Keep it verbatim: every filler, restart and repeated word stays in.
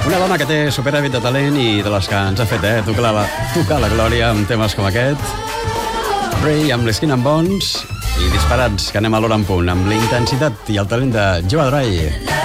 Una dona que té superàvit de talent i de les que ens ha fet, eh? Tocar la, tocar la glòria amb temes com aquest. Ray amb l'Skin and Bones i disparats, que anem a l'hora en punt, amb la intensitat i el talent de Joe Dry.